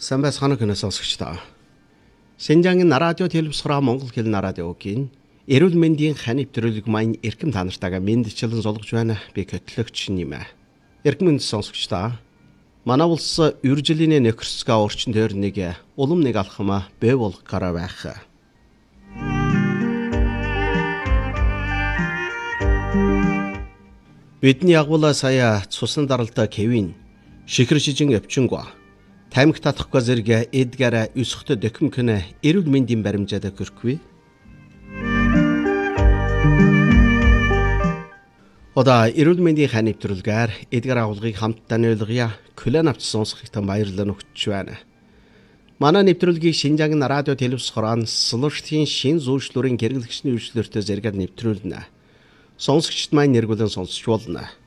Сайн байцгаана уу сонсогчдоо. Шинжаангийн радио телевизээр Монгол хэлний радиогийн эрүүл мэндийн хань нэвтрүүлэг маань эрхэм та нартайгаа мэндчлэн золгож байна. Би хөтлөгч нэмэ. Эрхэм мэнд сонсогчдоо. Манай улс үржилийн нөхөрсгөө орчин дээр нэг улам нэг алхам бий болох гараа байх. Бидний ягуула сая цусны даралта Кевин шихэр шижин өвчнгөө тамхи татахгүй зэрэг Эдгар өсөхтө докюмкнэ эрүүл мэндийн баримжаад хүрхгүй. Ода эрүүл мэндийн хань нэвтрүүлгээр Эдгар агуулгыг хамтдаа нөлгөё. Күлэн авч сонсохтой баярлалаа өгч байна. Манай нэвтрүүлгийг Шинжаангийн радио телевизээр слуштын шин зөвшлөрийн хэрэглэгчний үйлчлэлтэй зэрэгээр нэвтрүүлнэ. Сонсогчд маань нэргүүлэн сонсч болно.